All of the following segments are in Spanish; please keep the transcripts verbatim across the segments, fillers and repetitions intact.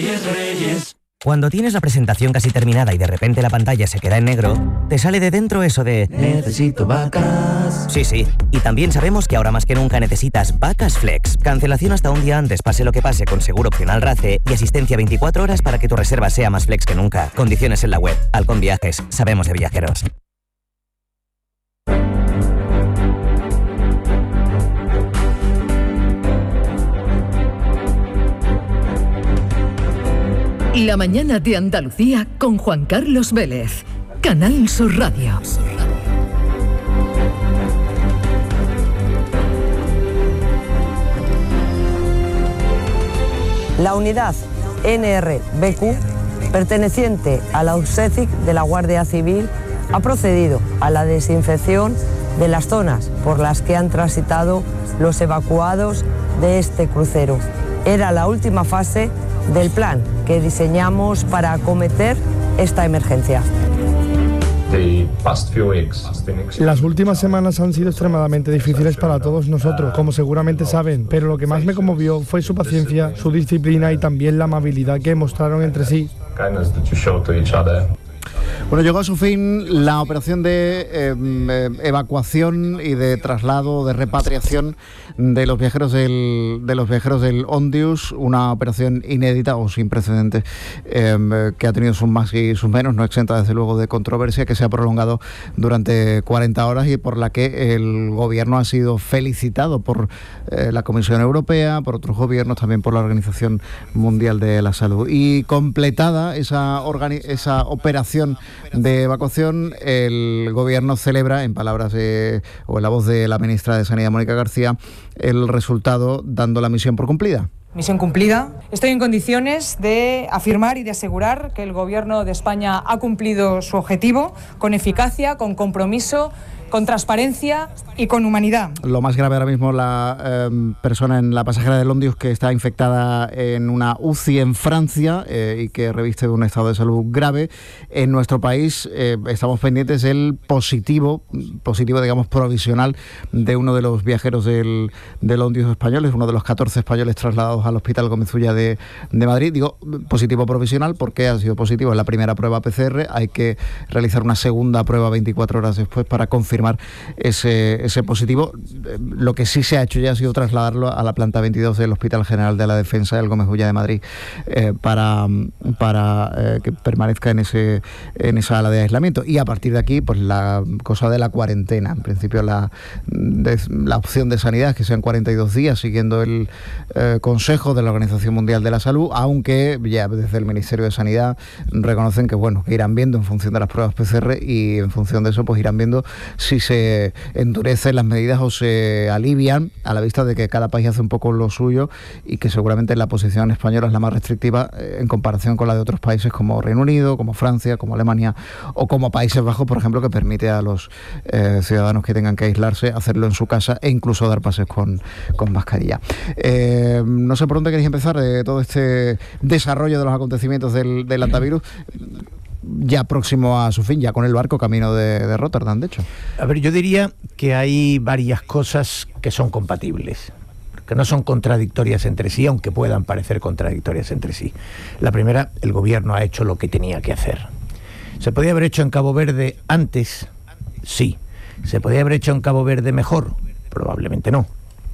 Reyes, Reyes. Cuando tienes la presentación casi terminada y de repente la pantalla se queda en negro, te sale de dentro eso de necesito vacas. Sí, sí. Y también sabemos que ahora más que nunca necesitas Vacas Flex. Cancelación hasta un día antes, pase lo que pase, con seguro opcional RACE y asistencia veinticuatro horas para que tu reserva sea más flex que nunca. Condiciones en la web. Halcón Viajes. Sabemos de viajeros. La mañana de Andalucía con Juan Carlos Vélez. Canal Sur Radio. La unidad N R B Q, perteneciente a la U S E C I C de la Guardia Civil, ha procedido a la desinfección de las zonas por las que han transitado los evacuados de este crucero. Era la última fase del plan que diseñamos para acometer esta emergencia. Las últimas semanas han sido extremadamente difíciles para todos nosotros, como seguramente saben, pero lo que más me conmovió fue su paciencia, su disciplina y también la amabilidad que mostraron entre sí. Bueno, llegó a su fin la operación de eh, evacuación y de traslado, de repatriación de los viajeros del, de los viajeros del Ondius, una operación inédita o sin precedentes eh, que ha tenido sus más y sus menos, no exenta desde luego de controversia, que se ha prolongado durante cuarenta horas y por la que el gobierno ha sido felicitado por eh, la Comisión Europea, por otros gobiernos, también por la Organización Mundial de la Salud. Y completada esa, organi- esa operación de evacuación, el gobierno celebra, en palabras de, o en la voz de la ministra de Sanidad, Mónica García, el resultado, dando la misión por cumplida. Misión cumplida. Estoy en condiciones de afirmar y de asegurar que el Gobierno de España ha cumplido su objetivo con eficacia, con compromiso, con transparencia y con humanidad. Lo más grave ahora mismo, la eh, persona en la pasajera del Ondius que está infectada en una U C I en Francia eh, y que reviste de un estado de salud grave. En nuestro país eh, estamos pendientes del positivo, positivo digamos provisional de uno de los viajeros del, del Ondius españoles, uno de los catorce españoles trasladados al Hospital Gómez Ulla de, de Madrid. Digo positivo provisional porque ha sido positivo en la primera prueba P C R. Hay que realizar una segunda prueba veinticuatro horas después para confirmar ese, ese positivo. Lo que sí se ha hecho ya ha sido trasladarlo a la planta veintidós del Hospital General de la Defensa del Gómez Ulla de Madrid eh, para, para eh, que permanezca en ese en esa sala de aislamiento. Y a partir de aquí, pues la cosa de la cuarentena. En principio la, de, la opción de sanidad es que sean cuarenta y dos días siguiendo el eh, consejo de la Organización Mundial de la Salud, aunque ya desde el Ministerio de Sanidad reconocen que bueno, que irán viendo en función de las pruebas P C R y en función de eso pues irán viendo si se endurecen las medidas o se alivian, a la vista de que cada país hace un poco lo suyo y que seguramente la posición española es la más restrictiva eh, en comparación con la de otros países como Reino Unido, como Francia, como Alemania o como Países Bajos, por ejemplo, que permite a los eh, ciudadanos que tengan que aislarse hacerlo en su casa e incluso dar pases con, con mascarilla. Eh, no sé por dónde queréis empezar de todo este desarrollo de los acontecimientos del, del antivirus, ya próximo a su fin, ya con el barco camino de, de Rotterdam, de hecho. A ver, yo diría que hay varias cosas que son compatibles, que no son contradictorias entre sí, aunque puedan parecer contradictorias entre sí. La primera, el gobierno ha hecho lo que tenía que hacer. ¿Se podía haber hecho en Cabo Verde antes? Sí. ¿Se podía haber hecho en Cabo Verde mejor? Probablemente no.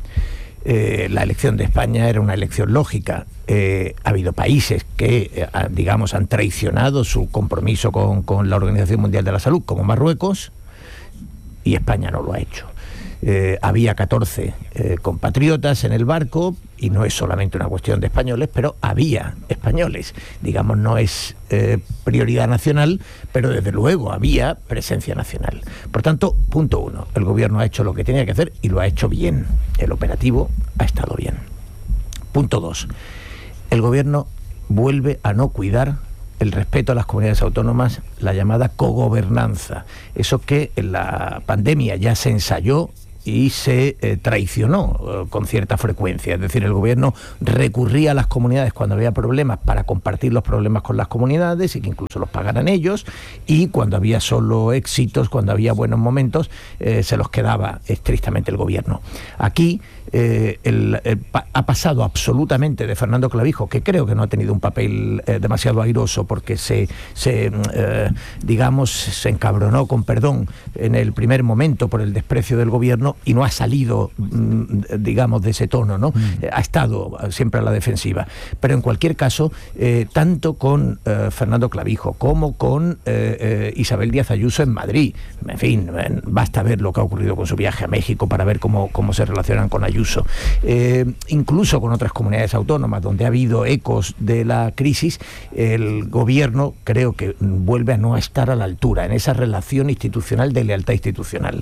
Eh, la elección de España era una elección lógica. Eh, ha habido países que, eh, digamos, han traicionado su compromiso con, con la Organización Mundial de la Salud, como Marruecos, y España no lo ha hecho. Eh, había catorce eh, compatriotas en el barco, y no es solamente una cuestión de españoles, pero había españoles. Digamos, no es eh, prioridad nacional, pero desde luego había presencia nacional. Por tanto, punto uno, el gobierno ha hecho lo que tenía que hacer y lo ha hecho bien. El operativo ha estado bien. Punto dos, el gobierno vuelve a no cuidar el respeto a las comunidades autónomas, la llamada cogobernanza. Eso que en la pandemia ya se ensayó y se eh, traicionó eh, con cierta frecuencia. Es decir, el gobierno recurría a las comunidades cuando había problemas para compartir los problemas con las comunidades y que incluso los pagaran ellos, y cuando había solo éxitos, cuando había buenos momentos, eh, se los quedaba estrictamente el gobierno. Aquí eh, el, el, ha pasado absolutamente de Fernando Clavijo, que creo que no ha tenido un papel eh, demasiado airoso porque se, se eh, digamos, se encabronó, con perdón, en el primer momento por el desprecio del gobierno y no ha salido, digamos, de ese tono, ¿no? Mm. Ha estado siempre a la defensiva. Pero en cualquier caso, eh, tanto con eh, Fernando Clavijo como con eh, eh, Isabel Díaz Ayuso en Madrid, en fin, basta ver lo que ha ocurrido con su viaje a México para ver cómo, cómo se relacionan con Ayuso. Eh, incluso con otras comunidades autónomas donde ha habido ecos de la crisis, el gobierno creo que vuelve a no estar a la altura en esa relación institucional de lealtad institucional.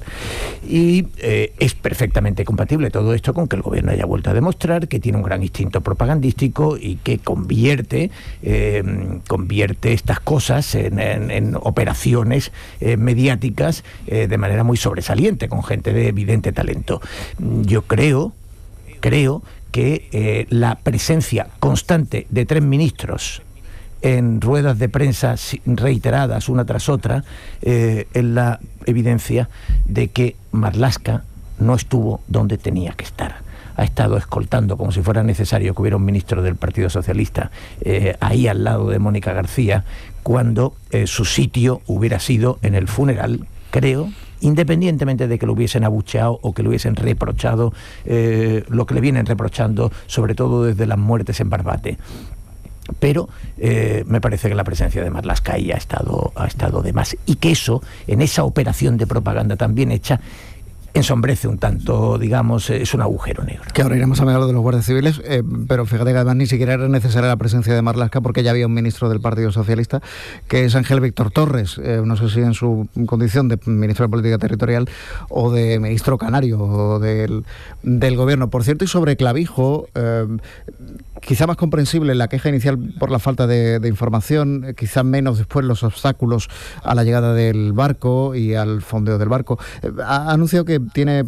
Y eh, es perfectamente compatible todo esto con que el gobierno haya vuelto a demostrar que tiene un gran instinto propagandístico y que convierte, eh, convierte estas cosas en, en, en operaciones eh, mediáticas eh, de manera muy sobresaliente, con gente de evidente talento. Yo creo, creo que eh, la presencia constante de tres ministros en ruedas de prensa reiteradas una tras otra eh, es la evidencia de que Marlaska no estuvo donde tenía que estar. Ha estado escoltando, como si fuera necesario que hubiera un ministro del Partido Socialista eh, ahí al lado de Mónica García, cuando eh, su sitio hubiera sido en el funeral, creo, independientemente de que lo hubiesen abucheado o que lo hubiesen reprochado, eh, lo que le vienen reprochando, sobre todo desde las muertes en Barbate. Pero eh, me parece que la presencia de Marlaska ahí ha estado, ha estado de más, y que eso, en esa operación de propaganda tan bien hecha, ensombrece un tanto, digamos, es un agujero negro. Que ahora iremos a hablar de los guardias civiles, eh, pero fíjate que además ni siquiera era necesaria la presencia de Marlaska, porque ya había un ministro del Partido Socialista, que es Ángel Víctor Torres, eh, no sé si en su condición de ministro de Política Territorial o de ministro canario o del, del gobierno. Por cierto, y sobre Clavijo, eh, quizá más comprensible la queja inicial por la falta de, de información, quizá menos después los obstáculos a la llegada del barco y al fondeo del barco. Eh, ha anunciado que tiene,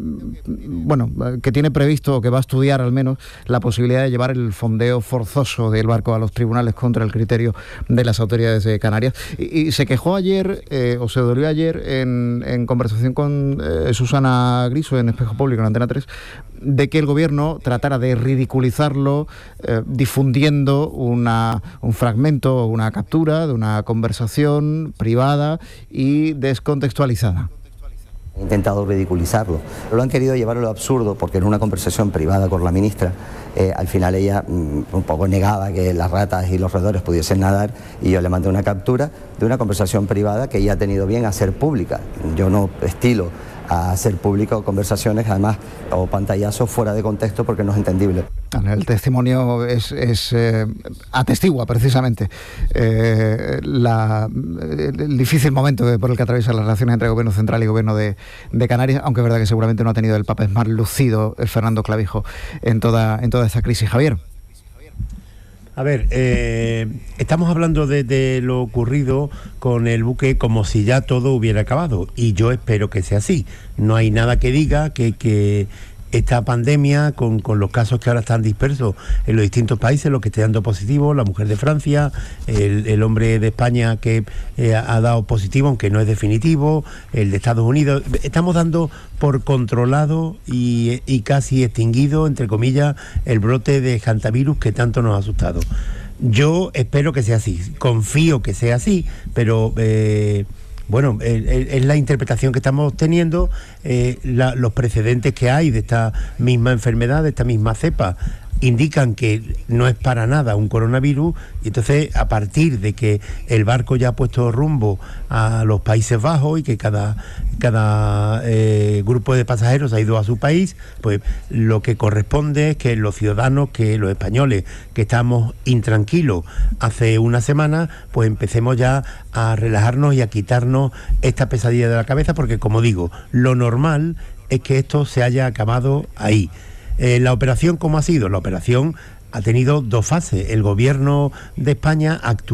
bueno, que tiene previsto, o que va a estudiar al menos, la posibilidad de llevar el fondeo forzoso del barco a los tribunales contra el criterio de las autoridades de Canarias. Y, y se quejó ayer, eh, o se dolió ayer, en, en conversación con eh, Susana Griso en Espejo Público, en Antena tres, de que el gobierno tratara de ridiculizarlo eh, difundiendo una, un fragmento o una captura de una conversación privada y descontextualizada. He intentado ridiculizarlo. Lo han querido llevar a lo absurdo porque en una conversación privada con la ministra, eh, al final ella mm, un poco negaba que las ratas y los roedores pudiesen nadar, y yo le mandé una captura de una conversación privada que ella ha tenido bien hacer pública. Yo no estilo a hacer público conversaciones, además, o pantallazos fuera de contexto, porque no es entendible. El testimonio es, es eh, atestigua precisamente eh, la, el difícil momento por el que atraviesan las relaciones entre el gobierno central y el gobierno de, de Canarias, aunque es verdad que seguramente no ha tenido el papel más lucido el Fernando Clavijo en toda, en toda esta crisis. Javier. A ver, eh, estamos hablando de, de lo ocurrido con el buque como si ya todo hubiera acabado, y yo espero que sea así. No hay nada que diga que, que esta pandemia, con, con los casos que ahora están dispersos en los distintos países, los que esté dando positivo, la mujer de Francia, el, el hombre de España que eh, ha dado positivo, aunque no es definitivo, el de Estados Unidos, estamos dando por controlado y, y casi extinguido, entre comillas, el brote de hantavirus que tanto nos ha asustado. Yo espero que sea así, confío que sea así, pero... Eh, Bueno, es la interpretación que estamos teniendo, eh, la, los precedentes que hay de esta misma enfermedad, de esta misma cepa, indican que no es para nada un coronavirus, y entonces a partir de que el barco ya ha puesto rumbo a los Países Bajos y que cada, cada eh, grupo de pasajeros ha ido a su país, pues lo que corresponde es que los ciudadanos, que los españoles que estamos intranquilos hace una semana, pues empecemos ya a relajarnos y a quitarnos esta pesadilla de la cabeza, porque como digo, lo normal es que esto se haya acabado ahí. Eh, la operación, ¿cómo ha sido? La operación ha tenido dos fases. El gobierno de España actuó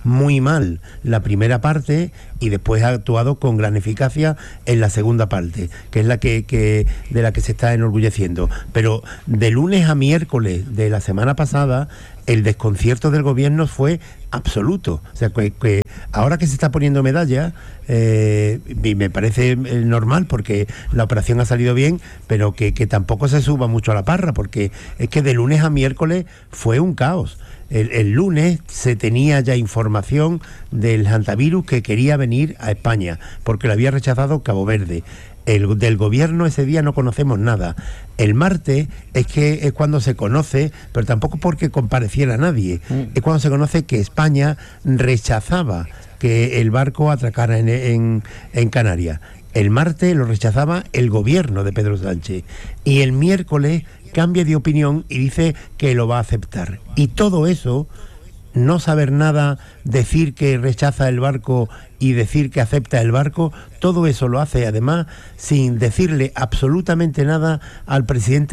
muy mal la primera parte y después ha actuado con gran eficacia en la segunda parte, que es la que, que de la que se está enorgulleciendo. Pero de lunes a miércoles de la semana pasada, el desconcierto del gobierno fue absoluto. O sea, que, que ahora que se está poniendo medalla, eh, y me parece normal porque la operación ha salido bien, pero que, que tampoco se suba mucho a la parra, porque es que de lunes a miércoles fue un caos. El, el lunes se tenía ya información del hantavirus que quería venir a España, porque lo había rechazado Cabo Verde. El, del gobierno ese día no conocemos nada. El martes es que es cuando se conoce, pero tampoco porque compareciera nadie, mm. es cuando se conoce que España rechazaba que el barco atracara en, en, en Canarias. El martes lo rechazaba el gobierno de Pedro Sánchez y el miércoles cambia de opinión y dice que lo va a aceptar. Y todo eso, no saber nada, decir que rechaza el barco y decir que acepta el barco, todo eso lo hace además sin decirle absolutamente nada al presidente